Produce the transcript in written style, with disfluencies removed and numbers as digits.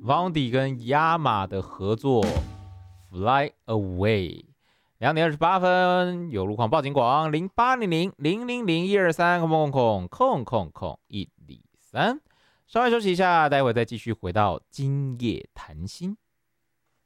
Vondi 跟亚马的合作《Fly Away》。2点28分，有路况报警广0800000123，103。稍微休息一下，待会再继续回到今夜谈心。